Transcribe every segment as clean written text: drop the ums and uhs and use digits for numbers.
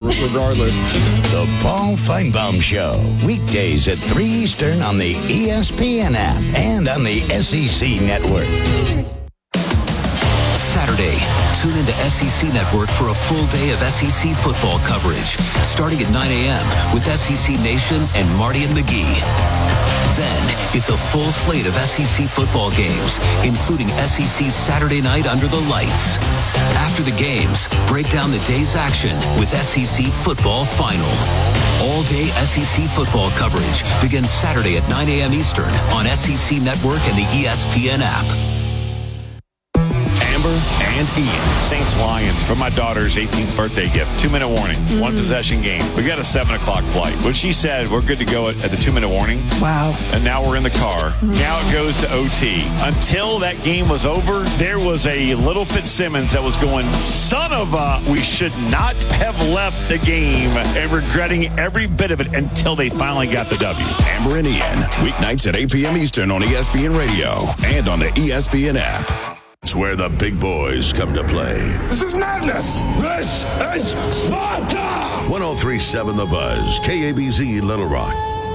regardless. The Paul Feinbaum Show. Weekdays at 3 Eastern on the ESPN app and on the SEC Network. Saturday, tune into SEC Network for a full day of SEC football coverage, starting at 9 a.m. with SEC Nation and Marty and McGee. Then, it's a full slate of SEC football games, including SEC Saturday night under the lights. After the games, break down the day's action with SEC Football Final. All-day SEC football coverage begins Saturday at 9 a.m. Eastern on SEC Network and the ESPN app. Amber and Ian. Saints-Lions for my daughter's 18th birthday gift. 2-minute warning. One possession game. We got a 7 o'clock flight. But she said we're good to go at the 2-minute warning. Wow. And now we're in the car. Now it goes to OT. Until that game was over, there was a little Fitzsimmons that was going, son of a, we should not have left the game, and regretting every bit of it until they finally got the W. Amber and Ian, weeknights at 8 p.m. Eastern on ESPN Radio and on the ESPN app. It's where the big boys come to play. This is madness. This is Sparta. 103.7 The Buzz, KABZ Little Rock.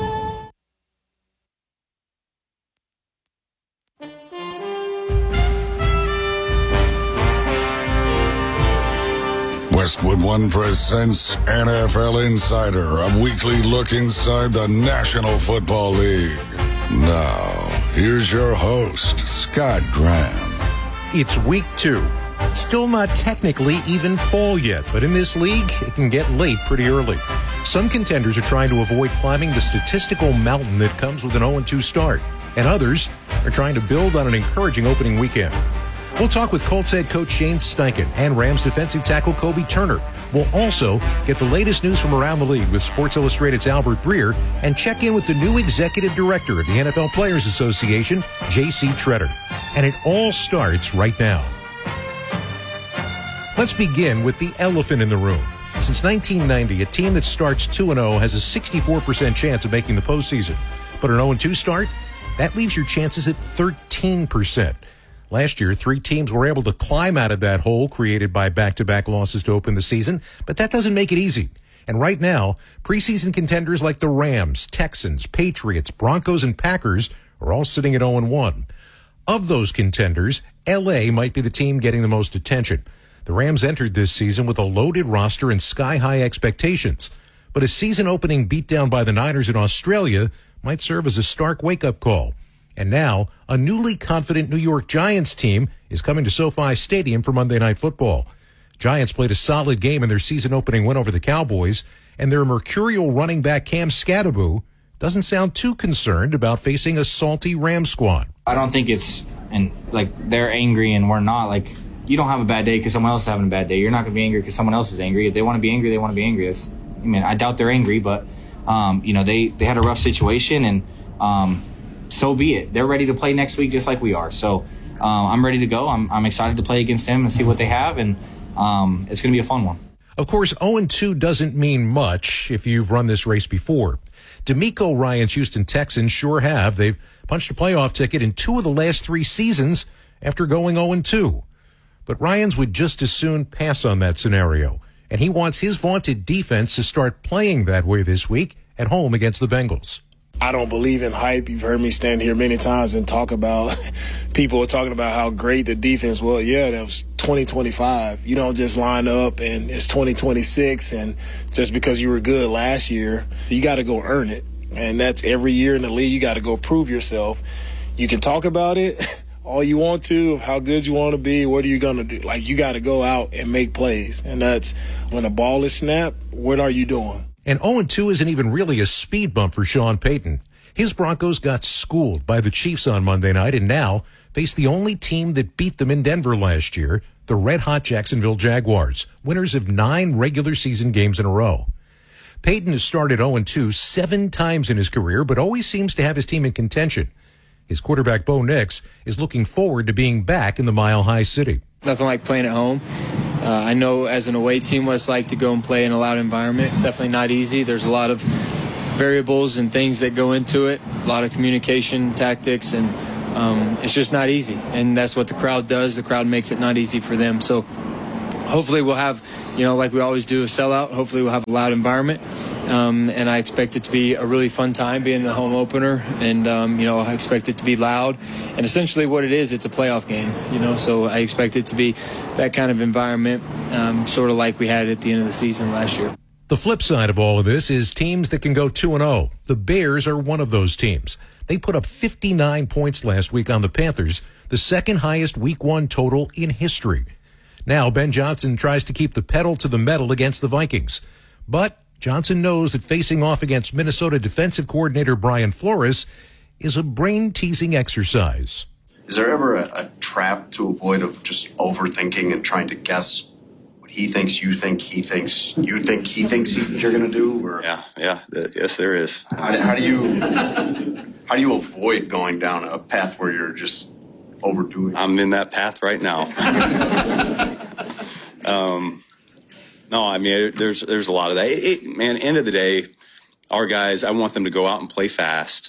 Westwood One presents NFL Insider, a weekly look inside the National Football League. Now, here's your host, Scott Graham. It's week 2. Still not technically even fall yet, but in this league, it can get late pretty early. Some contenders are trying to avoid climbing the statistical mountain that comes with an 0-2 start, and others are trying to build on an encouraging opening weekend. We'll talk with Colts head coach Shane Steichen and Rams defensive tackle Kobe Turner. We'll also get the latest news from around the league with Sports Illustrated's Albert Breer and check in with the new executive director of the NFL Players Association, J.C. Tretter. And it all starts right now. Let's begin with the elephant in the room. Since 1990, a team that starts 2-0 has a 64% chance of making the postseason. But an 0-2 start, that leaves your chances at 13%. Last year, 3 teams were able to climb out of that hole created by back-to-back losses to open the season, but that doesn't make it easy. And right now, preseason contenders like the Rams, Texans, Patriots, Broncos, and Packers are all sitting at 0-1. Of those contenders, L.A. might be the team getting the most attention. The Rams entered this season with a loaded roster and sky-high expectations. But a season-opening beatdown by the Niners in Australia might serve as a stark wake-up call. And now, a newly confident New York Giants team is coming to SoFi Stadium for Monday Night Football. Giants played a solid game in their season-opening win over the Cowboys, and their mercurial running back Cam Scatterbo doesn't sound too concerned about facing a salty Rams squad. I don't think it's, and like they're angry and we're not. Like, you don't have a bad day because someone else is having a bad day. You're not going to be angry because someone else is angry. If they want to be angry, they want to be angry. I doubt they're angry, but they had a rough situation, and so be it. They're ready to play next week just like we are. So I'm ready to go. I'm excited to play against them and see what they have, and it's going to be a fun one. Of course, 0-2 doesn't mean much if you've run this race before. D'Amico Ryan's Houston Texans sure have. They've punched a playoff ticket in 2 of the last 3 seasons after going 0-2. But Ryans would just as soon pass on that scenario, and he wants his vaunted defense to start playing that way this week at home against the Bengals. I don't believe in hype. You've heard me stand here many times and talk about people are talking about how great the defense was. Yeah, that was 2025. You don't just line up and it's 2026, and just because you were good last year, you got to go earn it. And that's every year in the league. You got to go prove yourself. You can talk about it all you want to, of how good you want to be. What are you going to do? Like, you got to go out and make plays. And that's when the ball is snapped, what are you doing? And 0-2 isn't even really a speed bump for Sean Payton. His Broncos got schooled by the Chiefs on Monday night and now face the only team that beat them in Denver last year, the red-hot Jacksonville Jaguars, winners of 9 regular season games in a row. Payton has started 0-2 7 times in his career, but always seems to have his team in contention. His quarterback, Bo Nix, is looking forward to being back in the Mile High City. Nothing like playing at home. I know as an away team what it's like to go and play in a loud environment. It's definitely not easy. There's a lot of variables and things that go into it, a lot of communication tactics, and it's just not easy. And that's what the crowd does. The crowd makes it not easy for them. So hopefully we'll have, like we always do, a sellout. Hopefully we'll have a loud environment. And I expect it to be a really fun time being the home opener. And, I expect it to be loud. And essentially what it is, it's a playoff game, so I expect it to be that kind of environment, sort of like we had at the end of the season last year. The flip side of all of this is teams that can go 2-0. The Bears are one of those teams. They put up 59 points last week on the Panthers, the second highest Week 1 total in history. Now, Ben Johnson tries to keep the pedal to the metal against the Vikings. But Johnson knows that facing off against Minnesota defensive coordinator Brian Flores is a brain-teasing exercise. Is there ever a trap to avoid of just overthinking and trying to guess what he thinks, you think, he thinks, you think, he thinks you're going to do? Or Yes, there is. How do you avoid going down a path where you're just overdoing? I'm in that path right now. No, I mean, there's a lot of that. End of the day, our guys, I want them to go out and play fast.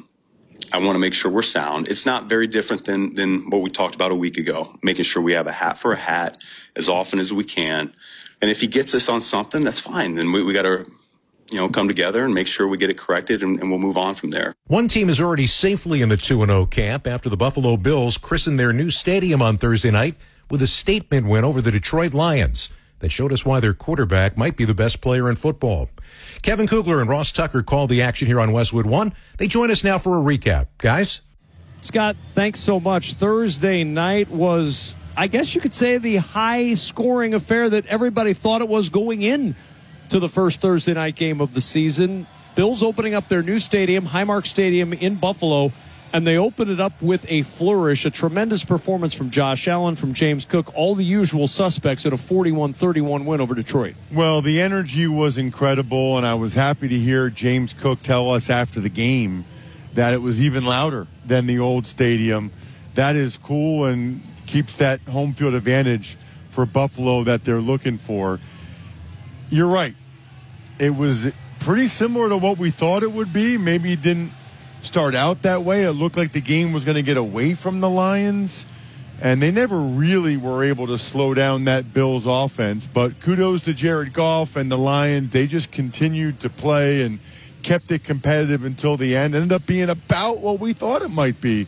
I want to make sure we're sound. It's not very different than what we talked about a week ago, making sure we have a hat for a hat as often as we can. And if he gets us on something, that's fine. Then we got to, come together and make sure we get it corrected, and we'll move on from there. One team is already safely in the 2-0 camp after the Buffalo Bills christened their new stadium on Thursday night with a statement win over the Detroit Lions that showed us why their quarterback might be the best player in football. Kevin Kugler and Ross Tucker called the action here on Westwood One. They join us now for a recap. Guys? Scott, thanks so much. Thursday night was, I guess you could say, the high-scoring affair that everybody thought it was going in to the first Thursday night game of the season. Bills opening up their new stadium, Highmark Stadium in Buffalo, and they opened it up with a flourish, a tremendous performance from Josh Allen, from James Cook, all the usual suspects at a 41-31 win over Detroit. Well, the energy was incredible, and I was happy to hear James Cook tell us after the game that it was even louder than the old stadium. That is cool and keeps that home field advantage for Buffalo that they're looking for. You're right. It was pretty similar to what we thought it would be. Maybe it didn't start out that way. It looked like the game was going to get away from the Lions, and they never really were able to slow down that Bills offense. But kudos to Jared Goff and the Lions. They just continued to play and kept it competitive until the end. Ended up being about what we thought it might be.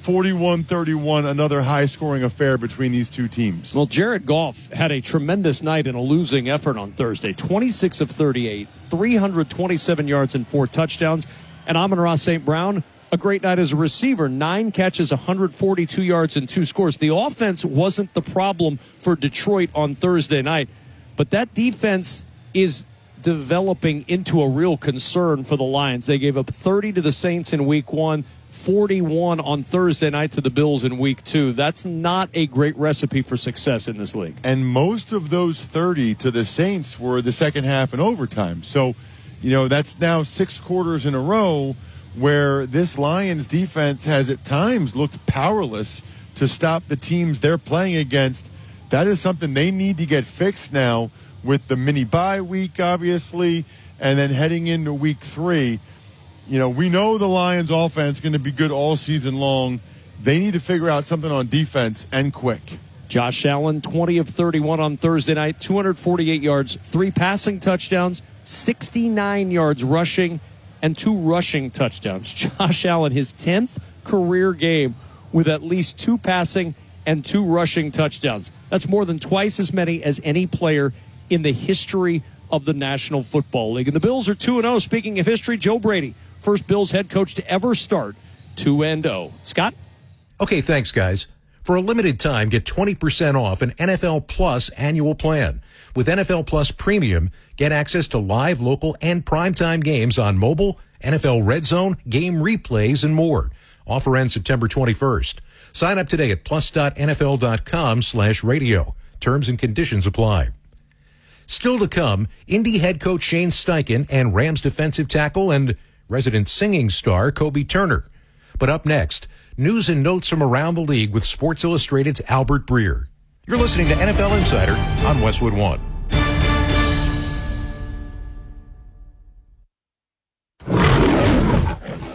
41-31, another high-scoring affair between these two teams. Well, Jared Goff had a tremendous night in a losing effort on Thursday. 26 of 38, 327 yards and 4 touchdowns. And Amon-Ra St. Brown, a great night as a receiver. 9 catches, 142 yards, and 2 scores. The offense wasn't the problem for Detroit on Thursday night, but that defense is developing into a real concern for the Lions. They gave up 30 to the Saints in Week 1, 41 on Thursday night to the Bills in Week 2. That's not a great recipe for success in this league. And most of those 30 to the Saints were the second half and overtime. So, that's now 6 quarters in a row where this Lions defense has at times looked powerless to stop the teams they're playing against. That is something they need to get fixed now with the mini bye week, obviously, and then heading into Week 3. We know the Lions offense is going to be good all season long. They need to figure out something on defense, and quick. Josh Allen, 20 of 31 on Thursday night, 248 yards, 3 passing touchdowns, 69 yards rushing, and 2 rushing touchdowns. Josh Allen, his 10th career game with at least 2 passing and 2 rushing touchdowns. That's more than twice as many as any player in the history of the National Football League. And the Bills are 2-0. Speaking of history, Joe Brady, first Bills head coach to ever start 2-0. Scott? Okay, thanks, guys. For a limited time, get 20% off an NFL Plus annual plan. With NFL Plus Premium, get access to live, local, and primetime games on mobile, NFL Red Zone, game replays, and more. Offer ends September 21st. Sign up today at plus.nfl.com/radio. Terms and conditions apply. Still to come, Indy head coach Shane Steichen and Rams defensive tackle and resident singing star Kobe Turner. But up next, news and notes from around the league with Sports Illustrated's Albert Breer. You're listening to NFL Insider on Westwood One.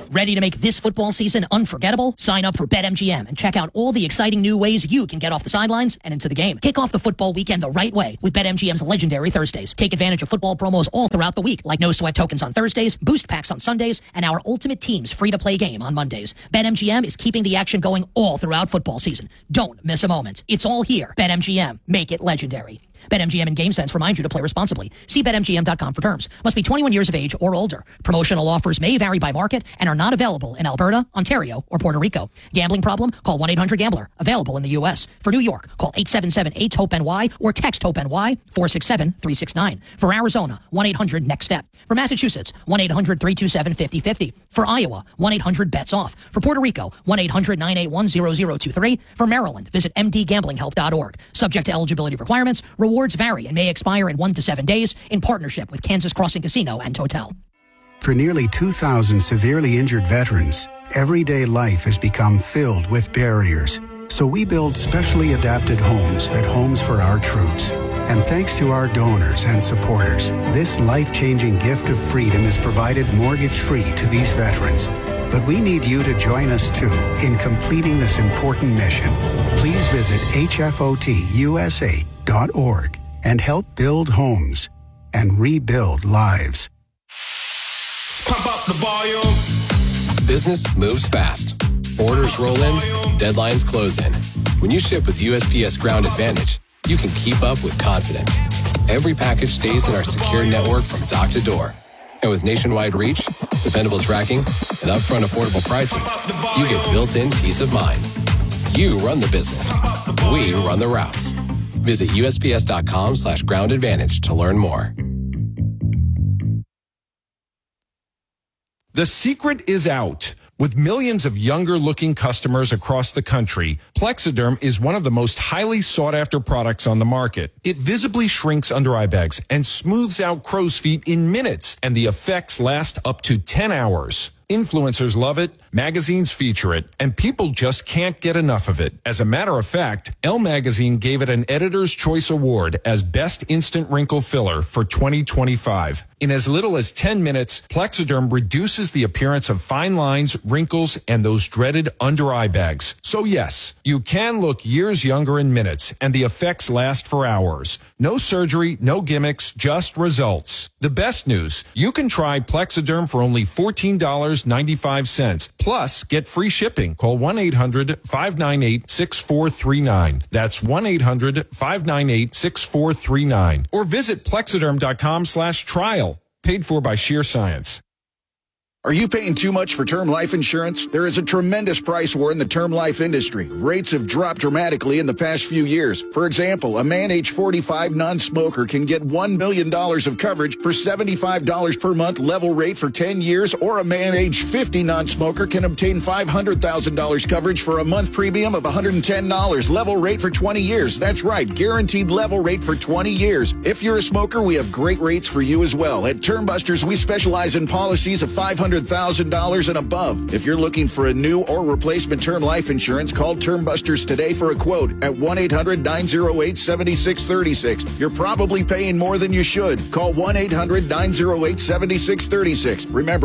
Ready to make this football season unforgettable? Sign up for BetMGM and check out all the exciting new ways you can get off the sidelines and into the game. Kick off the football weekend the right way with BetMGM's legendary Thursdays. Take advantage of football promos all throughout the week, like no sweat tokens on Thursdays, boost packs on Sundays, and our Ultimate Teams free-to-play game on Mondays. BetMGM is keeping the action going all throughout football season. Don't miss a moment. It's all here. BetMGM. Make it legendary. BetMGM and GameSense remind you to play responsibly. See BetMGM.com for terms. Must be 21 years of age or older. Promotional offers may vary by market and are not available in Alberta, Ontario, or Puerto Rico. Gambling problem? Call 1-800-GAMBLER. Available in the U.S. For New York, call 877-8-HOPE-NY or text HOPE-NY 467-369. For Arizona, 1-800-NEXT-STEP. For Massachusetts, 1-800-327-5050. For Iowa, 1-800-BETS-OFF. For Puerto Rico, 1-800-981-0023. For Maryland, visit mdgamblinghelp.org. Subject to eligibility requirements. Rewards vary and may expire in 1 to 7 days in partnership with Kansas Crossing Casino and Hotel. For nearly 2,000 severely injured veterans, everyday life has become filled with barriers. So we build specially adapted homes at Homes for Our Troops. And thanks to our donors and supporters, this life-changing gift of freedom is provided mortgage-free to these veterans. But we need you to join us, too, in completing this important mission. Please visit hfotusa.org and help build homes and rebuild lives. Pump up the volume. Business moves fast. Orders roll in, deadlines close in. When you ship with USPS Ground Advantage, you can keep up with confidence. Every package stays in our secure network from dock to door. And with nationwide reach, dependable tracking, and upfront affordable pricing, you get built-in peace of mind. You run the business. We run the routes. Visit USPS.com/Ground Advantage to learn more. The secret is out. With millions of younger-looking customers across the country, Plexiderm is one of the most highly sought-after products on the market. It visibly shrinks under-eye bags and smooths out crow's feet in minutes, and the effects last up to 10 hours. Influencers love it, magazines feature it, and people just can't get enough of it. As a matter of fact, Elle Magazine gave it an Editor's Choice Award as Best Instant Wrinkle Filler for 2025. In as little as 10 minutes, Plexiderm reduces the appearance of fine lines, wrinkles, and those dreaded under-eye bags. So yes, you can look years younger in minutes, and the effects last for hours. No surgery, no gimmicks, just results. The best news, you can try Plexiderm for only $14.95. Plus, get free shipping. Call 1-800-598-6439. That's 1-800-598-6439. Or visit Plexiderm.com/trial. Paid for by Sheer Science. Are you paying too much for term life insurance? There is a tremendous price war in the term life industry. Rates have dropped dramatically in the past few years. For example, a man age 45 non-smoker can get $1 million of coverage for $75 per month level rate for 10 years, or a man age 50 non-smoker can obtain $500,000 coverage for a month premium of $110 level rate for 20 years. That's right, guaranteed level rate for 20 years. If you're a smoker, we have great rates for you as well. At Term Busters, we specialize in policies of $500,000 and above. If you're looking for a new or replacement term life insurance, call Term Busters today for a quote at 1-800-908-7636. You're probably paying more than you should. Call 1-800-908-7636. Remember,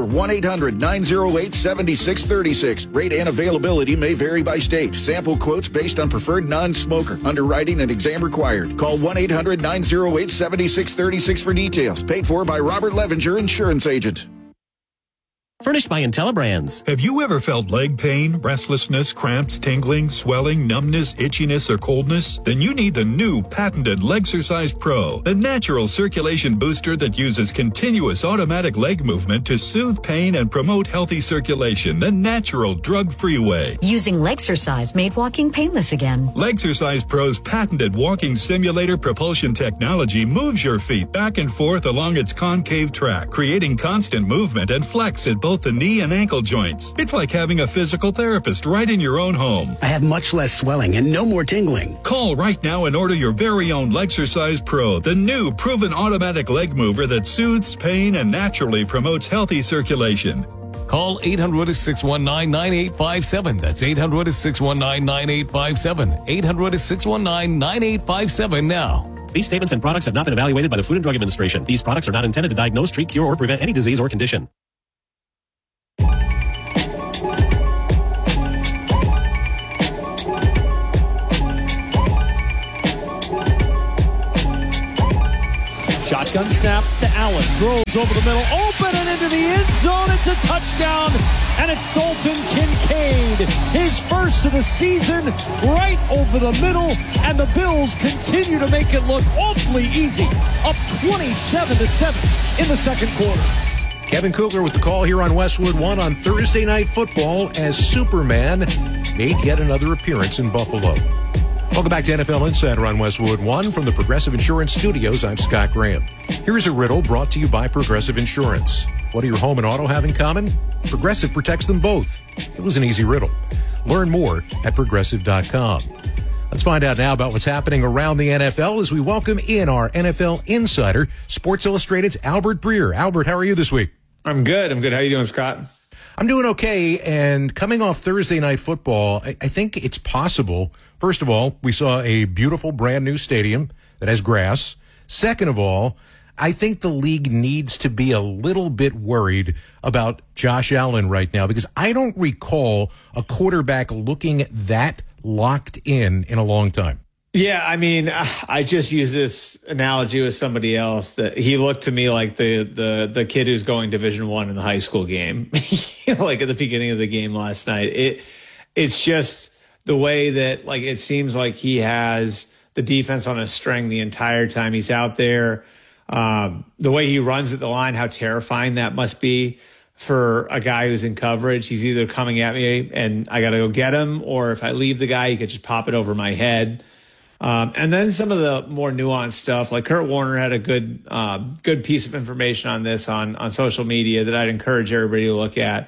1-800-908-7636. Rate and availability may vary by state. Sample quotes based on preferred non-smoker. Underwriting and exam required. Call 1-800-908-7636 for details. Paid for by Robert Levinger, Insurance Agent. Furnished by IntelliBrands. Have you ever felt leg pain, restlessness, cramps, tingling, swelling, numbness, itchiness, or coldness? Then you need the new patented Legsercise Pro, the natural circulation booster that uses continuous automatic leg movement to soothe pain and promote healthy circulation the natural drug-free way. Using Legsercise made walking painless again. Legsercise Pro's patented walking simulator propulsion technology moves your feet back and forth along its concave track, creating constant movement and flex at both the knee and ankle joints. It's like having a physical therapist right in your own home. I have much less swelling and no more tingling. Call right now and order your very own Legsercise Pro, the new proven automatic leg mover that soothes pain and naturally promotes healthy circulation. Call 800-619-9857. That's 800-619-9857. 800-619-9857 now. These statements and products have not been evaluated by the Food and Drug Administration. These products are not intended to diagnose, treat, cure, or prevent any disease or condition. Shotgun snap to Allen. Throws over the middle. Open and into the end zone. It's a touchdown. And it's Dalton Kincaid. His first of the season right over the middle. And the Bills continue to make it look awfully easy. Up 27-7 in the second quarter. Kevin Kugler with the call here on Westwood One on Thursday Night Football as Superman made yet another appearance in Buffalo. Welcome back to NFL Insider on Westwood One from the Progressive Insurance Studios. I'm Scott Graham. Here's a riddle brought to you by Progressive Insurance. What do your home and auto have in common? Progressive protects them both. It was an easy riddle. Learn more at Progressive.com. Let's find out now about what's happening around the NFL as we welcome in our NFL Insider, Sports Illustrated's Albert Breer. Albert, how are you this week? I'm good. How are you doing, Scott? I'm doing okay, and coming off Thursday Night Football, I think it's possible. First of all, we saw a beautiful brand new stadium that has grass. Second of all, I think the league needs to be a little bit worried about Josh Allen right now because I don't recall a quarterback looking that locked in a long time. Yeah, I mean, I just used this analogy with somebody else that he looked to me like the kid who's going Division I in the high school game, like at the beginning of the game last night. It's just the way that like it seems like he has the defense on a string the entire time he's out there. The way he runs at the line, how terrifying that must be for a guy who's in coverage. He's either coming at me and I got to go get him, or if I leave the guy, he could just pop it over my head. And then some of the more nuanced stuff, like Kurt Warner had a good piece of information on this on social media that I'd encourage everybody to look at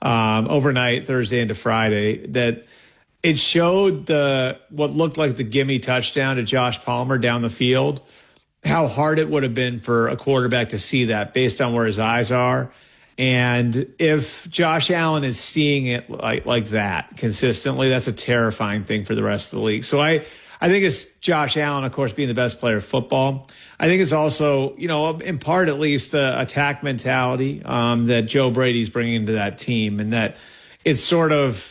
overnight, Thursday into Friday, that it showed what looked like the gimme touchdown to Josh Palmer down the field, how hard it would have been for a quarterback to see that based on where his eyes are. And if Josh Allen is seeing it like that consistently, that's a terrifying thing for the rest of the league. So I think it's Josh Allen, of course, being the best player of football. I think it's also, in part at least, the attack mentality that Joe Brady's bringing into that team, and that it's sort of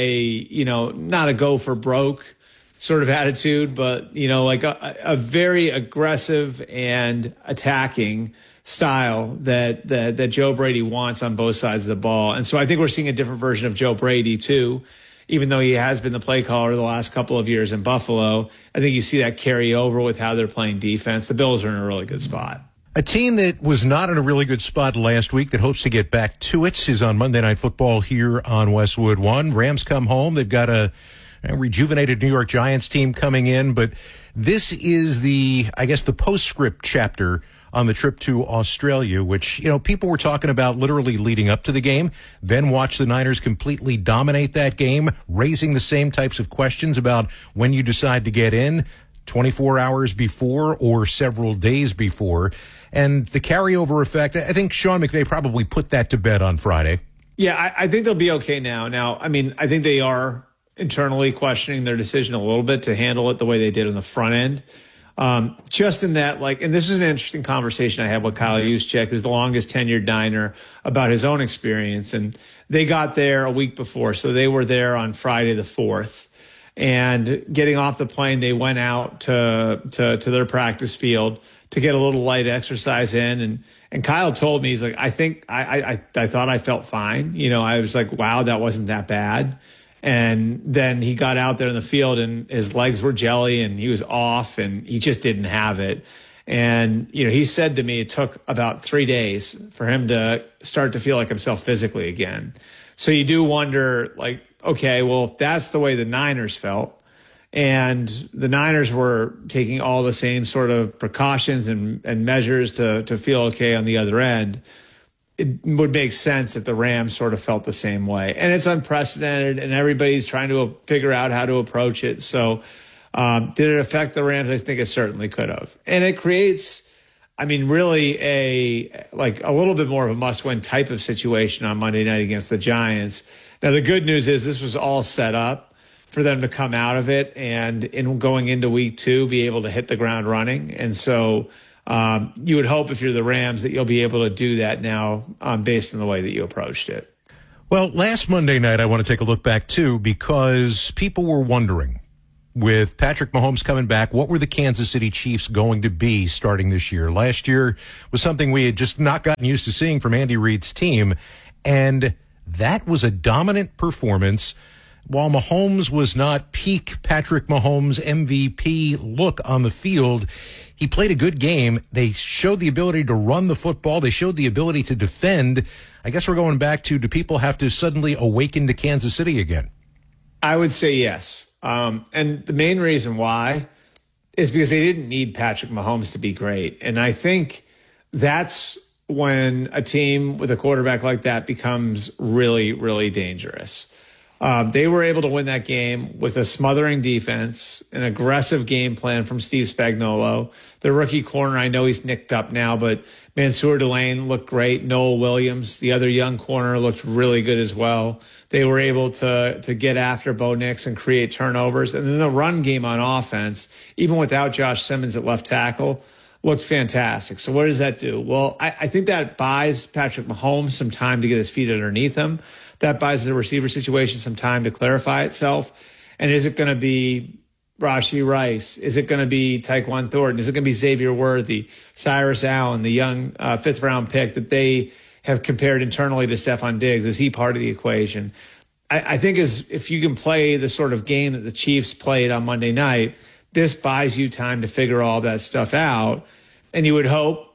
not a go for broke sort of attitude, but, like a very aggressive and attacking style that Joe Brady wants on both sides of the ball. And so I think we're seeing a different version of Joe Brady, too. Even though he has been the play caller the last couple of years in Buffalo, I think you see that carry over with how they're playing defense. The Bills are in a really good spot. A team that was not in a really good spot last week that hopes to get back to it is on Monday Night Football here on Westwood One. Rams come home. They've got a rejuvenated New York Giants team coming in, but this is the postscript chapter on the trip to Australia, which, people were talking about literally leading up to the game, then watch the Niners completely dominate that game, raising the same types of questions about when you decide to get in 24 hours before or several days before. And the carryover effect, I think Sean McVay probably put that to bed on Friday. Yeah, I think they'll be okay now. Now, I mean, I think they are internally questioning their decision a little bit to handle it the way they did on the front end. Just in that, and this is an interesting conversation I had with Kyle Juszczyk, who's the longest tenured Niner, about his own experience. And they got there a week before, so they were there on Friday the 4th. And getting off the plane, they went out to their practice field to get a little light exercise in. And Kyle told me, he's like, I think I thought I felt fine. I was like, wow, that wasn't that bad. And then he got out there in the field and his legs were jelly and he was off and he just didn't have it. And, he said to me it took about 3 days for him to start to feel like himself physically again. So you do wonder, okay, well, if that's the way the Niners felt and the Niners were taking all the same sort of precautions and measures to feel okay on the other end, it would make sense if the Rams sort of felt the same way. And it's unprecedented, and everybody's trying to figure out how to approach it. So did it affect the Rams? I think it certainly could have. And it creates, really a little bit more of a must-win type of situation on Monday night against the Giants. Now, the good news is this was all set up for them to come out of it and in going into week 2, be able to hit the ground running. And so you would hope if you're the Rams that you'll be able to do that now based on the way that you approached it. Well, last Monday night, I want to take a look back, too, because people were wondering, with Patrick Mahomes coming back, what were the Kansas City Chiefs going to be starting this year? Last year was something we had just not gotten used to seeing from Andy Reid's team, and that was a dominant performance. While Mahomes was not peak Patrick Mahomes MVP look on the field, he played a good game. They showed the ability to run the football. They showed the ability to defend. I guess we're going back to, do people have to suddenly awaken to Kansas City again? I would say yes. And the main reason why is because they didn't need Patrick Mahomes to be great. And I think that's when a team with a quarterback like that becomes really, really dangerous. They were able to win that game with a smothering defense, an aggressive game plan from Steve Spagnuolo. The rookie corner, I know he's nicked up now, but Mansour Delane looked great. Noel Williams, the other young corner, looked really good as well. They were able to get after Bo Nix and create turnovers. And then the run game on offense, even without Josh Simmons at left tackle, looked fantastic. So what does that do? Well, I think that buys Patrick Mahomes some time to get his feet underneath him. That buys the receiver situation some time to clarify itself. And is it going to be Rashee Rice? Is it going to be Tyquan Thornton? Is it going to be Xavier Worthy, Cyrus Allen, the young fifth-round pick that they have compared internally to Stephon Diggs? Is he part of the equation? I think if you can play the sort of game that the Chiefs played on Monday night, this buys you time to figure all that stuff out. And you would hope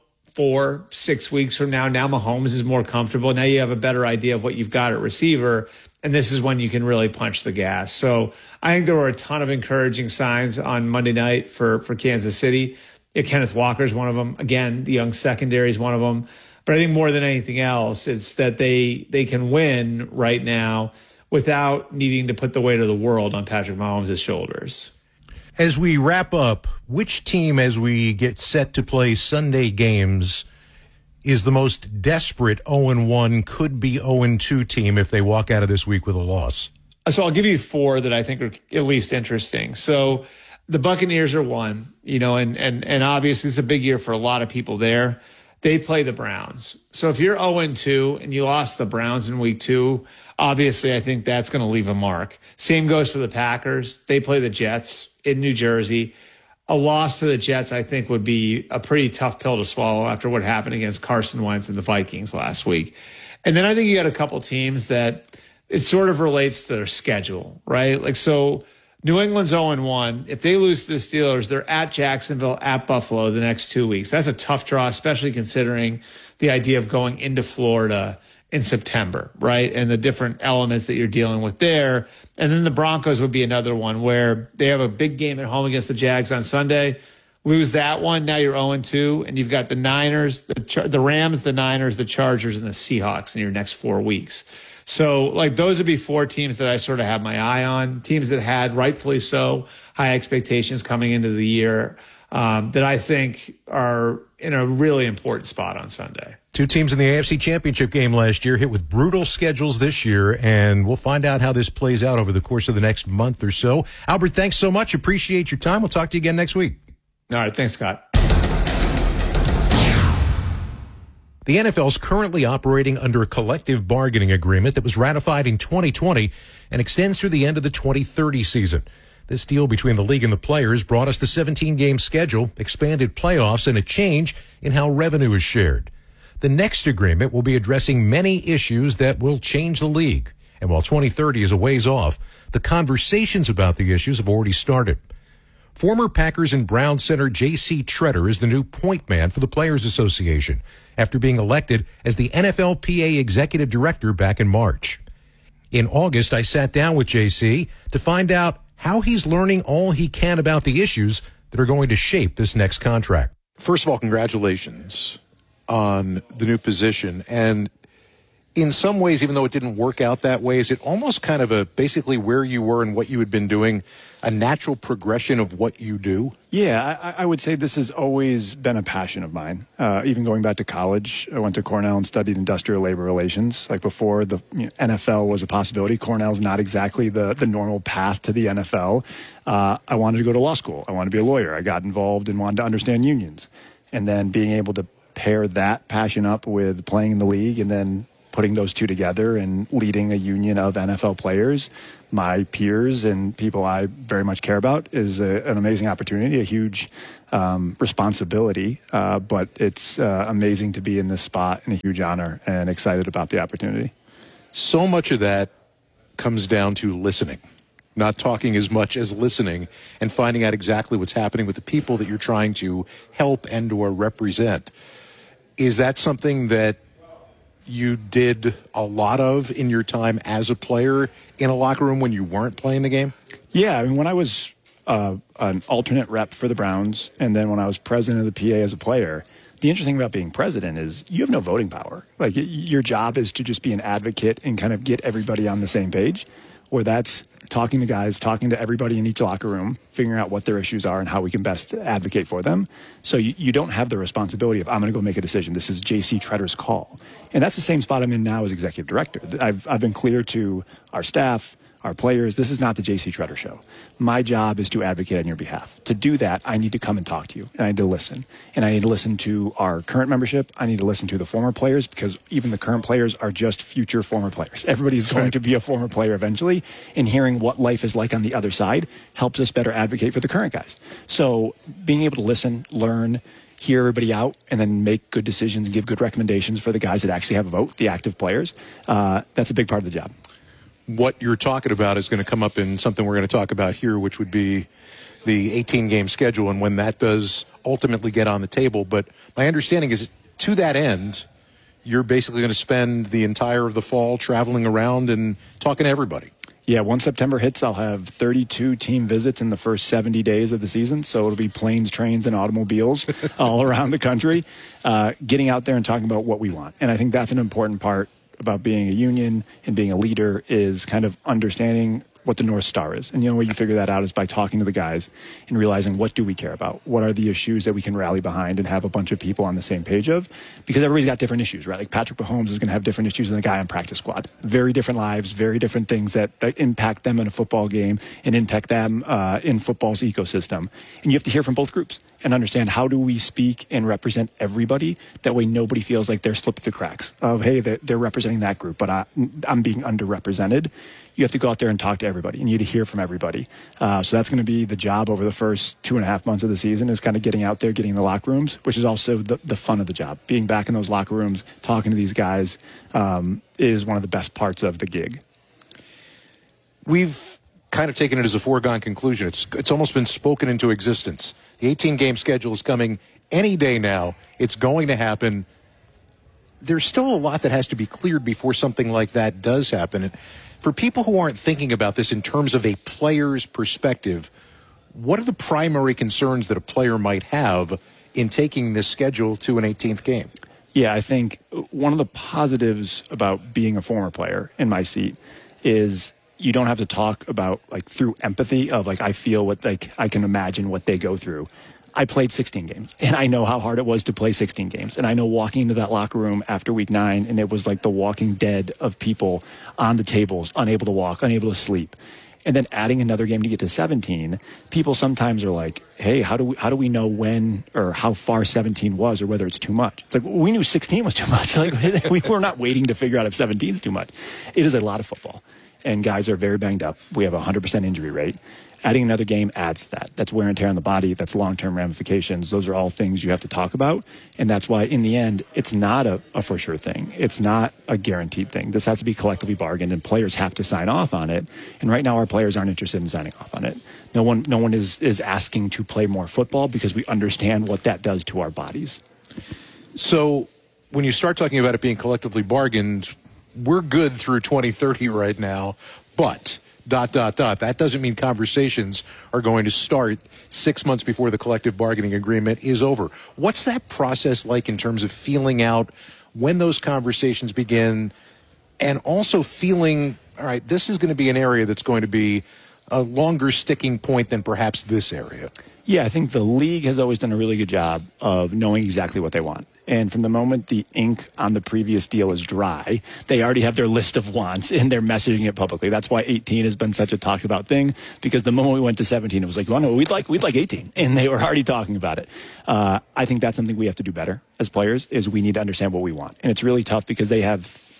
4-6 weeks from now Mahomes is more comfortable. Now you have a better idea of what you've got at receiver, and this is when you can really punch the gas. So I think there were a ton of encouraging signs on Monday night for Kansas City. Kenneth Walker's one of them. Again, the young secondary is one of them. But I think more than anything else, it's that they can win right now without needing to put the weight of the world on Patrick Mahomes' shoulders. As we wrap up, which team, as we get set to play Sunday games, is the most desperate 0-1, could be 0-2 team if they walk out of this week with a loss? So I'll give you 4 that I think are at least interesting. So the Buccaneers are 1, and obviously it's a big year for a lot of people there. They play the Browns. So if you're 0-2 and you lost the Browns in week 2, obviously I think that's going to leave a mark. Same goes for the Packers. They play the Jets in New Jersey. A loss to the Jets, I think, would be a pretty tough pill to swallow after what happened against Carson Wentz and the Vikings last week. And then I think you got a couple teams that it sort of relates to their schedule, right? Like, so New England's 0-1. If they lose to the Steelers, they're at Jacksonville, at Buffalo the next 2 weeks. That's a tough draw, especially considering the idea of going into Florida in September, right? And the different elements that you're dealing with there. And then the Broncos would be another one where they have a big game at home against the Jags on Sunday. Lose that one, now you're 0-2, and you've got the Niners, the Rams, the Niners, the Chargers, and the Seahawks in your next 4 weeks. So, like, those would be 4 teams that I sort of have my eye on, teams that had, rightfully so, high expectations coming into the year that I think are in a really important spot on Sunday. 2 teams in the AFC Championship game last year hit with brutal schedules this year, and we'll find out how this plays out over the course of the next month or so. Albert, thanks so much. Appreciate your time. We'll talk to you again next week. All right. Thanks, Scott. The NFL is currently operating under a collective bargaining agreement that was ratified in 2020 and extends through the end of the 2030 season. This deal between the league and the players brought us the 17-game schedule, expanded playoffs, and a change in how revenue is shared. The next agreement will be addressing many issues that will change the league. And while 2030 is a ways off, the conversations about the issues have already started. Former Packers and Browns center J.C. Tretter is the new point man for the Players Association after being elected as the NFLPA executive director back in March. In August, I sat down with J.C. to find out how he's learning all he can about the issues that are going to shape this next contract. First of all, congratulations on the new position. And in some ways, even though it didn't work out that way, is it almost kind of basically where you were and what you had been doing, a natural progression of what you do? Yeah, I would say this has always been a passion of mine. Even going back to college, I went to Cornell and studied industrial labor relations. Like before the NFL was a possibility, Cornell's not exactly the normal path to the NFL. I wanted to go to law school. I wanted to be a lawyer. I got involved and wanted to understand unions. And then being able to pair that passion up with playing in the league and then putting those two together and leading a union of NFL players, my peers and people I very much care about, is an amazing opportunity, a huge responsibility, but it's amazing to be in this spot and a huge honor, and excited about the opportunity. So much of that comes down to listening, not talking as much as listening and finding out exactly what's happening with the people that you're trying to help and or represent. Is that something that you did a lot of in your time as a player in a locker room when you weren't playing the game? Yeah, I mean, when I was an alternate rep for the Browns, and then when I was president of the PA as a player, the interesting thing about being president is you have no voting power. Like, your job is to just be an advocate and kind of get everybody on the same page, where that's talking to guys, talking to everybody in each locker room, figuring out what their issues are and how we can best advocate for them. So you don't have the responsibility of, I'm going to go make a decision. This is J.C. Tretter's call. And that's the same spot I'm in now as executive director. I've been clear to our staff, our players, this is not the J.C. Tretter show. My job is to advocate on your behalf. To do that, I need to come and talk to you, and I need to listen. And I need to listen to our current membership. I need to listen to the former players, because even the current players are just future former players. Everybody's going to be a former player eventually, and hearing what life is like on the other side helps us better advocate for the current guys. So being able to listen, learn, hear everybody out, and then make good decisions, give good recommendations for the guys that actually have a vote, the active players, that's a big part of the job. What you're talking about is going to come up in something we're going to talk about here, which would be the 18-game schedule and when that does ultimately get on the table. But my understanding is, to that end, you're basically going to spend the entire of the fall traveling around and talking to everybody. Yeah, once September hits, I'll have 32 team visits in the first 70 days of the season. So it'll be planes, trains, and automobiles all around the country, getting out there and talking about what we want. And I think that's an important part about being a union and being a leader, is kind of understanding what the North Star is. And the only way you figure that out is by talking to the guys and realizing, what do we care about? What are the issues that we can rally behind and have a bunch of people on the same page of? Because everybody's got different issues, right? Like, Patrick Mahomes is going to have different issues than the guy on practice squad. Very different lives, very different things that impact them in a football game and impact them in football's ecosystem. And you have to hear from both groups and understand, how do we speak and represent everybody? That way nobody feels like they're slipped through the cracks of, hey, they're representing that group, but I'm being underrepresented. You have to go out there and talk to everybody, and you need to hear from everybody. So that's going to be the job over the first 2.5 months of the season, is kind of getting out there, getting in the locker rooms, which is also the fun of the job. Being back in those locker rooms, talking to these guys, is one of the best parts of the gig. We've kind of taken it as a foregone conclusion. It's almost been spoken into existence. The 18-game schedule is coming any day now. It's going to happen. There's still a lot that has to be cleared before something like that does happen. And for people who aren't thinking about this in terms of a player's perspective, what are the primary concerns that a player might have in taking this schedule to an 18th game? Yeah, I think one of the positives about being a former player in my seat is you don't have to talk about, like, through empathy of, like, I feel what, like, I can imagine what they go through. I played 16 games, and I know how hard it was to play 16 games. And I know walking into that locker room after week 9, and it was like the walking dead of people on the tables, unable to walk, unable to sleep. And then adding another game to get to 17, people sometimes are like, hey, how do we know when or how far 17 was, or whether it's too much? It's like, we knew 16 was too much. Like, we were not waiting to figure out if 17 is too much. It is a lot of football, and guys are very banged up. We have a 100% injury rate. Adding another game adds to that. That's wear and tear on the body. That's long-term ramifications. Those are all things you have to talk about. And that's why, in the end, it's not a for sure thing. It's not a guaranteed thing. This has to be collectively bargained, and players have to sign off on it. And right now, our players aren't interested in signing off on it. No one is asking to play more football, because we understand what that does to our bodies. So when you start talking about it being collectively bargained, we're good through 2030 right now, but ... That doesn't mean conversations are going to start 6 months before the collective bargaining agreement is over. What's that process like in terms of feeling out when those conversations begin, and also feeling, all right, this is going to be an area that's going to be a longer sticking point than perhaps this area? Yeah, I think the league has always done a really good job of knowing exactly what they want. And from the moment the ink on the previous deal is dry, they already have their list of wants, and they're messaging it publicly. That's why 18 has been such a talked about thing, because the moment we went to 17, it was like, well, no, we'd like 18. And they were already talking about it. I think that's something we have to do better as players, is we need to understand what we want. And it's really tough, because they have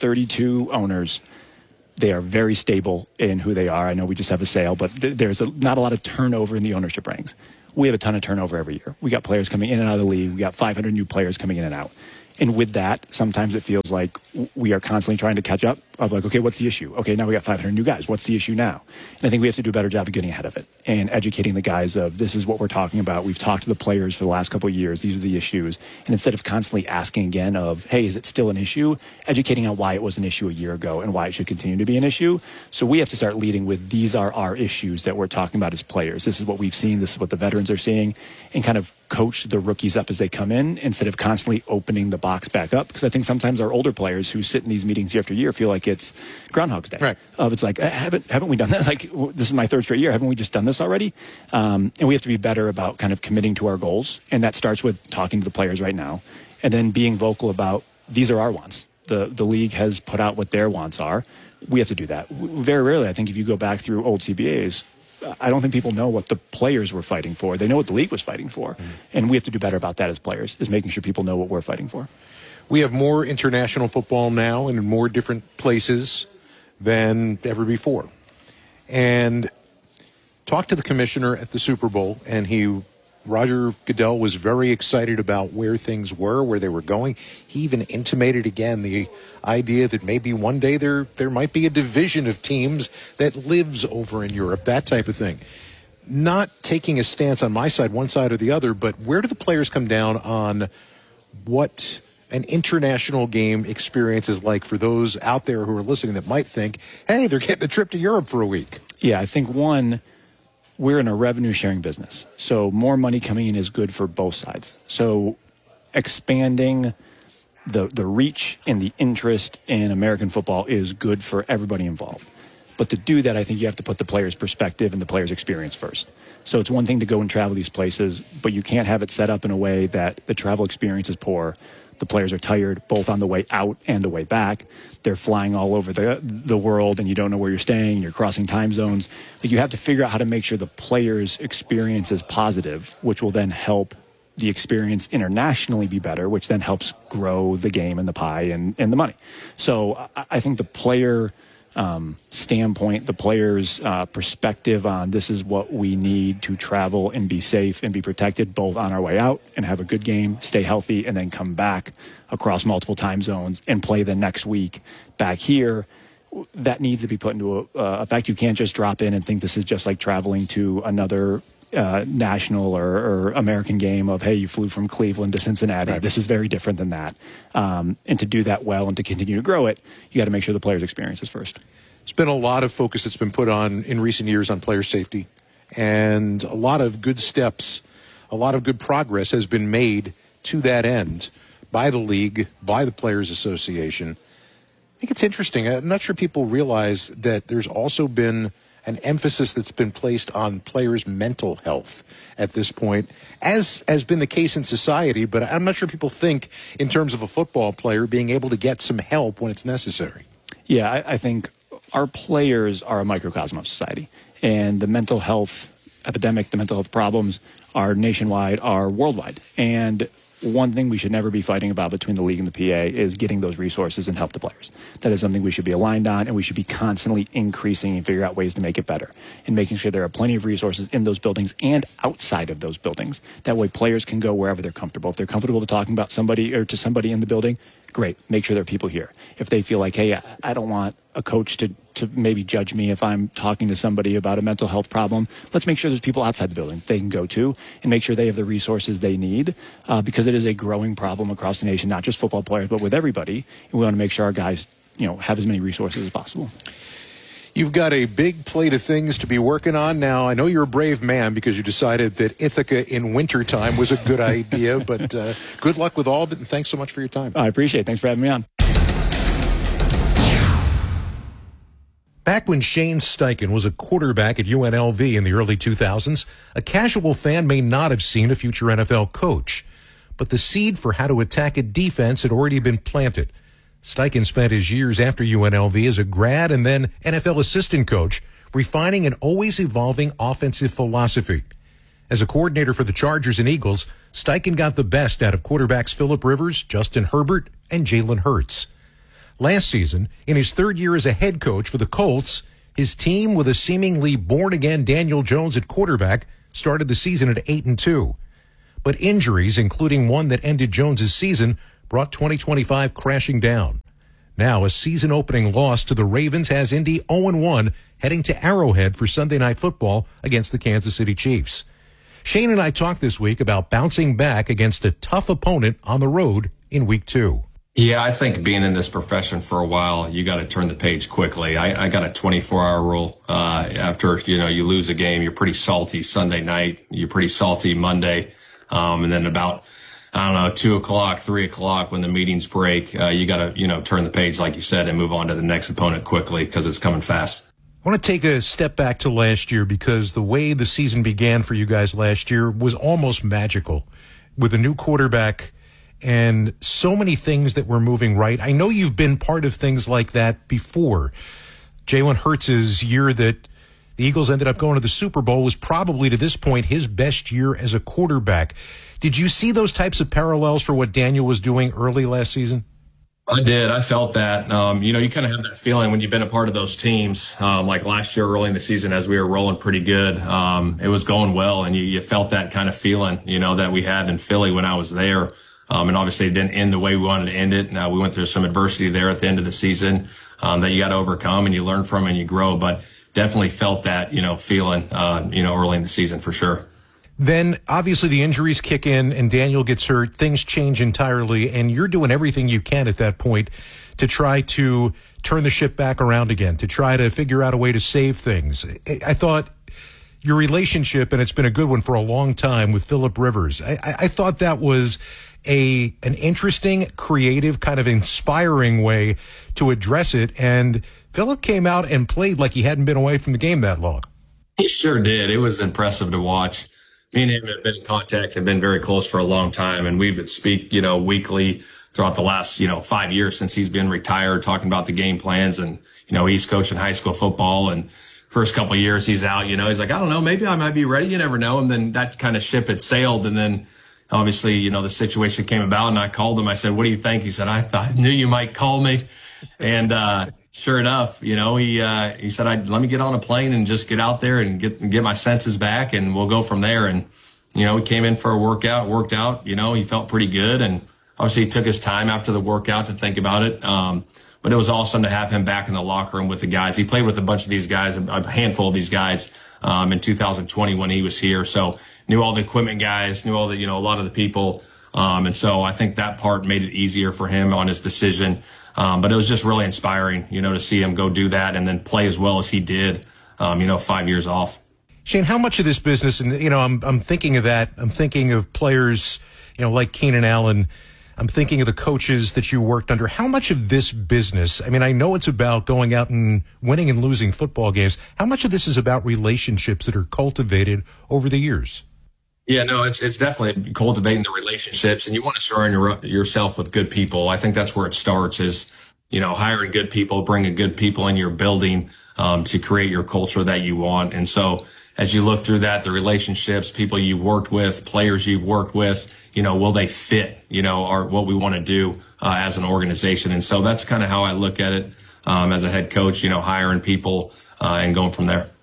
32 owners. They are very stable in who they are. I know we just have a sale, but there's not a lot of turnover in the ownership ranks. We have a ton of turnover every year. We got players coming in and out of the league. We got 500 new players coming in and out. And with that, sometimes it feels like we are constantly trying to catch up of like, okay, what's the issue? Okay, now we got 500 new guys. What's the issue now? And I think we have to do a better job of getting ahead of it and educating the guys of this is what we're talking about. We've talked to the players for the last couple of years. These are the issues. And instead of constantly asking again of, hey, is it still an issue? Educating on why it was an issue a year ago and why it should continue to be an issue. So we have to start leading with these are our issues that we're talking about as players. This is what we've seen. This is what the veterans are seeing, and kind of coach the rookies up as they come in instead of constantly opening the box back up. Because I think sometimes our older players who sit in these meetings year after year feel like it's Groundhog's Day. Right. It's like, haven't we done that? Like, this is my third straight year. Haven't we just done this already? And we have to be better about kind of committing to our goals. And that starts with talking to the players right now and then being vocal about these are our wants. The league has put out what their wants are. We have to do that. Very rarely, I think, if you go back through old CBAs, I don't think people know what the players were fighting for. They know what the league was fighting for. And we have to do better about that as players, is making sure people know what we're fighting for. We have more international football now and in more different places than ever before. And talked to the commissioner at the Super Bowl, and Roger Goodell was very excited about where things were, where they were going. He even intimated again the idea that maybe one day there might be a division of teams that lives over in Europe, that type of thing. Not taking a stance on my side, one side or the other, but where do the players come down on what an international game experience is like for those out there who are listening that might think, hey, they're getting a trip to Europe for a week? Yeah, I think we're in a revenue sharing business. So more money coming in is good for both sides. So expanding the reach and the interest in American football is good for everybody involved. But to do that, I think you have to put the player's perspective and the player's experience first. So it's one thing to go and travel these places, but you can't have it set up in a way that the travel experience is poor. The players are tired both on the way out and the way back. They're flying all over the world, and you don't know where you're staying. You're crossing time zones. But you have to figure out how to make sure the players' experience is positive, which will then help the experience internationally be better, which then helps grow the game and the pie and the money. So I think the player standpoint, the player's perspective on this is what we need to travel and be safe and be protected both on our way out and have a good game, stay healthy, and then come back across multiple time zones and play the next week back here. That needs to be put into effect. You can't just drop in and think this is just like traveling to another national or American game of, hey, you flew from Cleveland to Cincinnati. Right. This is very different than that. And to do that well and to continue to grow it, you got to make sure the player's experience is first. There's been a lot of focus that's been put on in recent years on player safety, and a lot of good steps, a lot of good progress has been made to that end by the league, by the Players Association. I think it's interesting. I'm not sure people realize that there's also been an emphasis that's been placed on players' mental health at this point, as has been the case in society, but I'm not sure people think in terms of a football player being able to get some help when it's necessary. Yeah, I think our players are a microcosm of society, and the mental health epidemic, the mental health problems are nationwide, are worldwide. And one thing we should never be fighting about between the league and the PA is getting those resources and help the players. That is something we should be aligned on, and we should be constantly increasing and figure out ways to make it better and making sure there are plenty of resources in those buildings and outside of those buildings. That way players can go wherever they're comfortable. If they're comfortable to talking about somebody or to somebody in the building, great. Make sure there are people here. If they feel like, hey, I don't want a coach to maybe judge me if I'm talking to somebody about a mental health problem, let's make sure there's people outside the building they can go to and make sure they have the resources they need, because it is a growing problem across the nation, not just football players, but with everybody. And we want to make sure our guys, have as many resources as possible. You've got a big plate of things to be working on now. I know you're a brave man because you decided that Ithaca in wintertime was a good idea, but good luck with all of it, and thanks so much for your time. I appreciate it. Thanks for having me on. Back when Shane Steichen was a quarterback at UNLV in the early 2000s, a casual fan may not have seen a future NFL coach. But the seed for how to attack a defense had already been planted. Steichen spent his years after UNLV as a grad and then NFL assistant coach, refining an always evolving offensive philosophy. As a coordinator for the Chargers and Eagles, Steichen got the best out of quarterbacks Phillip Rivers, Justin Herbert, and Jalen Hurts. Last season, in his third year as a head coach for the Colts, his team with a seemingly born-again Daniel Jones at quarterback started the season at 8-2. But injuries, including one that ended Jones's season, brought 2025 crashing down. Now, a season-opening loss to the Ravens has Indy 0-1, heading to Arrowhead for Sunday Night Football against the Kansas City Chiefs. Shane and I talked this week about bouncing back against a tough opponent on the road in Week 2. Yeah, I think being in this profession for a while, you got to turn the page quickly. I got a 24-hour rule. After, you lose a game, you're pretty salty Sunday night. You're pretty salty Monday. And then about, 2 o'clock, 3 o'clock when the meetings break, you got to, turn the page, like you said, and move on to the next opponent quickly because it's coming fast. I want to take a step back to last year because the way the season began for you guys last year was almost magical with a new quarterback and so many things that were moving right. I know you've been part of things like that before. Jalen Hurts' year that the Eagles ended up going to the Super Bowl was probably, to this point, his best year as a quarterback. Did you see those types of parallels for what Daniel was doing early last season? I did. I felt that. You kind of have that feeling when you've been a part of those teams. Like last year, early in the season, as we were rolling pretty good, it was going well, and you felt that kind of feeling, that we had in Philly when I was there. And obviously it didn't end the way we wanted to end it. Now we went through some adversity there at the end of the season that you got to overcome and you learn from and you grow. But definitely felt that, feeling, early in the season for sure. Then obviously the injuries kick in and Daniel gets hurt. Things change entirely, and you're doing everything you can at that point to try to turn the ship back around again, to try to figure out a way to save things. I thought your relationship, and it's been a good one for a long time, with Phillip Rivers, I thought that was an interesting, creative, kind of inspiring way to address it. And Phillip came out and played like he hadn't been away from the game that long. He sure did. It was impressive to watch. Me and him have been in contact, have been very close for a long time, and we would speak, weekly throughout the last, 5 years since he's been retired, talking about the game plans. And, he's coaching high school football, and first couple of years he's out, he's like, I don't know, maybe I might be ready. You never know. And then that kind of ship had sailed. And then obviously, the situation came about, and I called him. I said, what do you think? He said, I knew you might call me. And, sure enough, he said, let me get on a plane and just get out there and get my senses back, and we'll go from there. And, he came in for a workout, worked out, he felt pretty good. And obviously he took his time after the workout to think about it. But it was awesome to have him back in the locker room with the guys. He played with a bunch of these guys, a handful of these guys, in 2020 when he was here. So knew all the equipment guys, knew all the, a lot of the people. And so I think that part made it easier for him on his decision. But it was just really inspiring, to see him go do that and then play as well as he did, 5 years off. Shane, how much of this business, and, I'm thinking of that. I'm thinking of players, like Keenan Allen. I'm thinking of the coaches that you worked under. How much of this business, I know it's about going out and winning and losing football games. How much of this is about relationships that are cultivated over the years? Yeah, no, it's definitely cultivating the relationships, and you want to surround yourself with good people. I think that's where it starts is, hiring good people, bringing good people in your building, to create your culture that you want. And so as you look through that, the relationships, people you worked with, players you've worked with, will they fit, or what we want to do, as an organization. And so that's kind of how I look at it, as a head coach, hiring people, and going from there.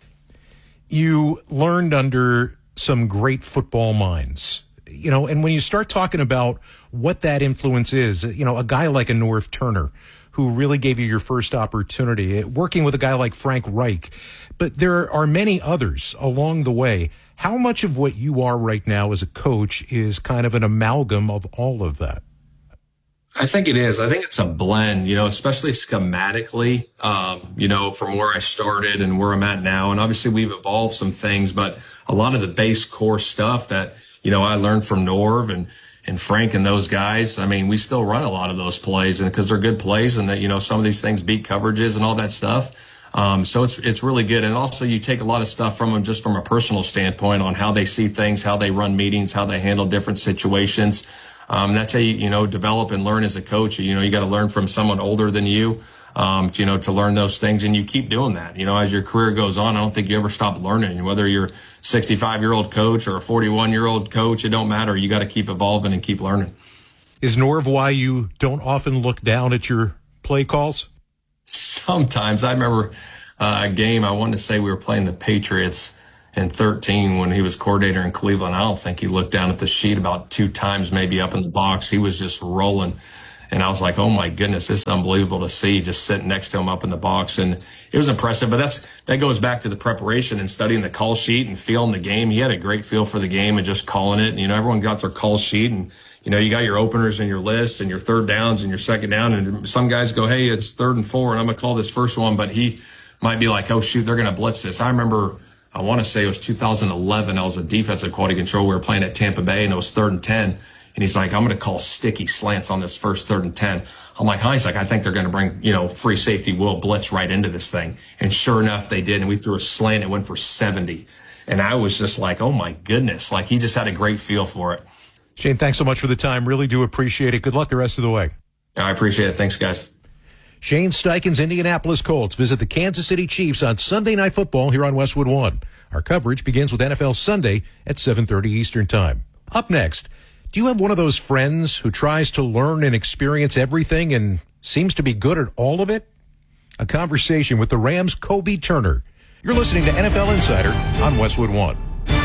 You learned under some great football minds, and when you start talking about what that influence is, a guy like a Norv Turner, who really gave you your first opportunity, working with a guy like Frank Reich, but there are many others along the way. How much of what you are right now as a coach is kind of an amalgam of all of that? I think it is. I think it's a blend, especially schematically, from where I started and where I'm at now. And obviously we've evolved some things, but a lot of the base core stuff that, I learned from Norv and Frank and those guys. We still run a lot of those plays, and because they're good plays, and that, some of these things beat coverages and all that stuff. So it's really good. And also you take a lot of stuff from them just from a personal standpoint on how they see things, how they run meetings, how they handle different situations. That's how you, develop and learn as a coach. You got to learn from someone older than you, to learn those things. And you keep doing that, as your career goes on. I don't think you ever stop learning, whether you're a 65-year-old coach or a 41-year-old coach, it don't matter. You got to keep evolving and keep learning. Is Norv why you don't often look down at your play calls? Sometimes. I remember a game, I wanted to say we were playing the Patriots in 13 when he was coordinator in Cleveland. I don't think he looked down at the sheet about 2 times, maybe up in the box. He was just rolling. And I was like, oh my goodness, this is unbelievable to see, just sitting next to him up in the box. And it was impressive. But that goes back to the preparation and studying the call sheet and feeling the game. He had a great feel for the game and just calling it. And, everyone got their call sheet, and, you got your openers and your lists and your third downs and your second down. And some guys go, hey, it's 3rd and 4, and I'm going to call this first one. But he might be like, oh, shoot, they're going to blitz this. I remember, I want to say it was 2011. I was a defensive quality control. We were playing at Tampa Bay, and it was 3rd and 10. And he's like, I'm going to call sticky slants on this first 3rd and 10. I'm like, He's like, I think they're going to bring, free safety will blitz right into this thing. And sure enough, they did. And we threw a slant and went for 70. And I was just like, oh my goodness. Like, he just had a great feel for it. Shane, thanks so much for the time. Really do appreciate it. Good luck the rest of the way. I appreciate it. Thanks, guys. Shane Steichen's Indianapolis Colts visit the Kansas City Chiefs on Sunday Night Football here on Westwood One. Our coverage begins with NFL Sunday at 7:30 Eastern Time. Up next, do you have one of those friends who tries to learn and experience everything and seems to be good at all of it? A conversation with the Rams' Kobe Turner. You're listening to NFL Insider on Westwood One.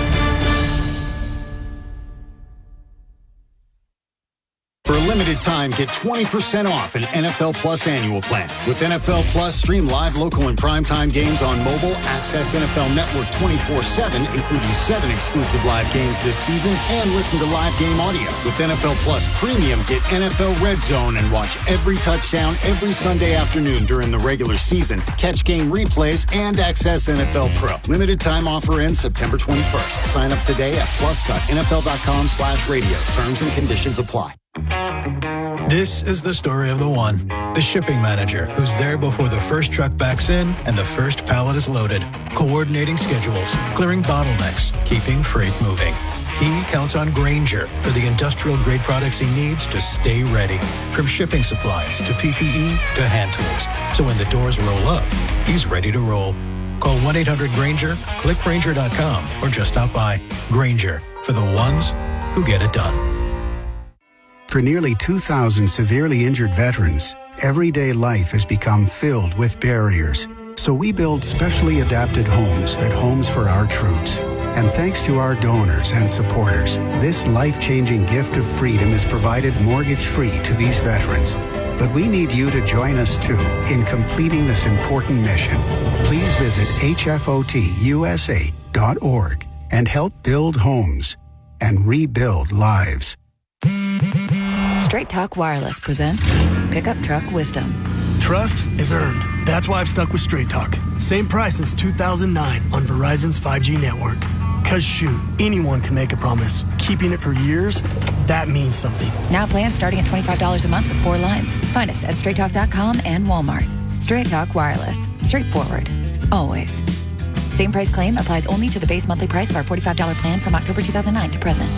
For a limited time, get 20% off an NFL Plus annual plan. With NFL Plus, stream live, local, and primetime games on mobile, access NFL Network 24/7, including 7 exclusive live games this season, and listen to live game audio. With NFL Plus Premium, get NFL Red Zone and watch every touchdown every Sunday afternoon during the regular season. Catch game replays and access NFL Pro. Limited time offer ends September 21st. Sign up today at plus.nfl.com/radio. Terms and conditions apply. This is the story of the one, the shipping manager, who's there before the first truck backs in and the first pallet is loaded, coordinating schedules, clearing bottlenecks, keeping freight moving. He counts on Grainger for the industrial-grade products he needs to stay ready, from shipping supplies to PPE to hand tools. So when the doors roll up, he's ready to roll. Call 1-800-GRAINGER, click Grainger.com, or just stop by. Grainger, for the ones who get it done. For nearly 2,000 severely injured veterans, everyday life has become filled with barriers. So we build specially adapted homes at Homes for Our Troops. And thanks to our donors and supporters, this life-changing gift of freedom is provided mortgage-free to these veterans. But we need you to join us, too, in completing this important mission. Please visit hfotusa.org and help build homes and rebuild lives. Straight Talk Wireless presents Pickup Truck Wisdom. Trust is earned. That's why I've stuck with Straight Talk. Same price since 2009 on Verizon's 5G network. Cause shoot, anyone can make a promise. Keeping it for years, that means something. Now plans starting at $25 a month with 4 lines. Find us at straighttalk.com and Walmart. Straight Talk Wireless. Straightforward. Always. Same price claim applies only to the base monthly price of our $45 plan from October 2009 to present.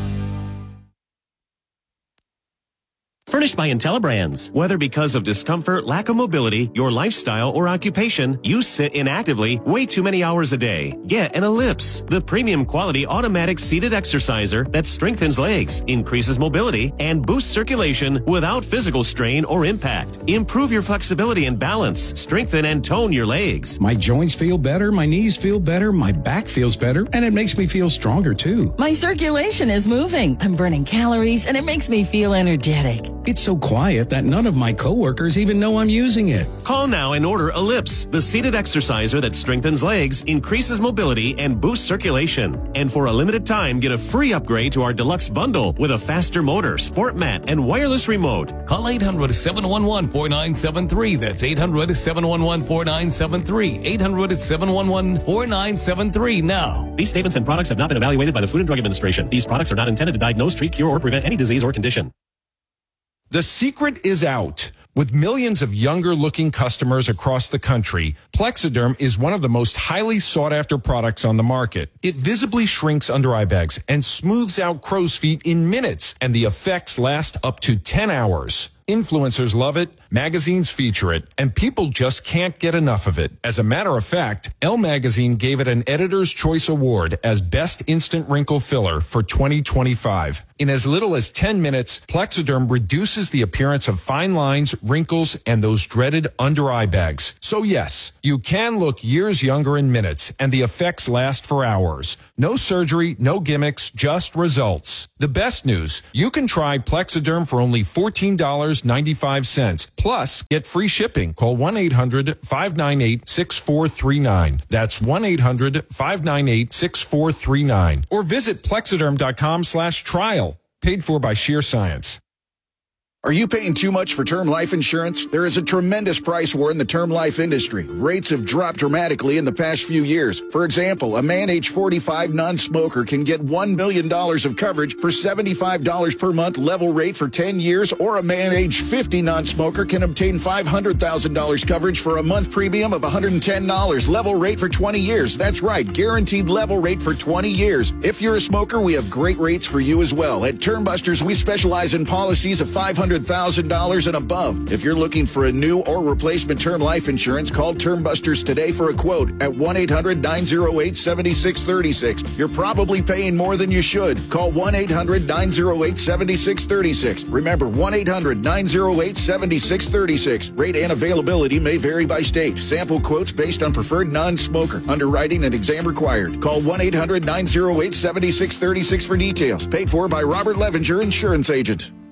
Furnished by IntelliBrands. Whether because of discomfort, lack of mobility, your lifestyle, or occupation, you sit inactively way too many hours a day. Get an Ellipse, the premium quality automatic seated exerciser that strengthens legs, increases mobility, and boosts circulation without physical strain or impact. Improve your flexibility and balance. Strengthen and tone your legs. My joints feel better, my knees feel better, my back feels better, and it makes me feel stronger too. My circulation is moving. I'm burning calories, and it makes me feel energetic. It's so quiet that none of my coworkers even know I'm using it. Call now and order Ellipse, the seated exerciser that strengthens legs, increases mobility, and boosts circulation. And for a limited time, get a free upgrade to our deluxe bundle with a faster motor, sport mat, and wireless remote. Call 800-711-4973. That's 800-711-4973. 800-711-4973 now. These statements and products have not been evaluated by the Food and Drug Administration. These products are not intended to diagnose, treat, cure, or prevent any disease or condition. The secret is out. With millions of younger-looking customers across the country, Plexiderm is one of the most highly sought-after products on the market. It visibly shrinks under eye bags and smooths out crow's feet in minutes, and the effects last up to 10 hours. Influencers love it, magazines feature it, and people just can't get enough of it. As a matter of fact, Elle Magazine gave it an Editor's Choice Award as Best Instant Wrinkle Filler for 2025. In as little as 10 minutes, Plexiderm reduces the appearance of fine lines, wrinkles, and those dreaded under-eye bags. So yes, you can look years younger in minutes, and the effects last for hours. No surgery, no gimmicks, just results. The best news, you can try Plexiderm for only $14.95. Plus, get free shipping. Call 1-800-598-6439. That's 1-800-598-6439. Or visit Plexiderm.com/trial. Paid for by Sheer Science. Are you paying too much for term life insurance? There is a tremendous price war in the term life industry. Rates have dropped dramatically in the past few years. For example, a man age 45 non-smoker can get $1 million of coverage for $75 per month level rate for 10 years, or a man age 50 non-smoker can obtain $500,000 coverage for a month premium of $110 level rate for 20 years. That's right, guaranteed level rate for 20 years. If you're a smoker, we have great rates for you as well. At Term Busters, we specialize in policies of $500,000 and above. If you're looking for a new or replacement term life insurance, call Term Busters today for a quote at 1-800-908-7636. You're probably paying more than you should. Call 1-800-908-7636. Remember, 1-800-908-7636. Rate and availability may vary by state. Sample quotes based on preferred non-smoker. Underwriting and exam required. Call 1-800-908-7636 for details. Paid for by Robert Levinger, Insurance Agent.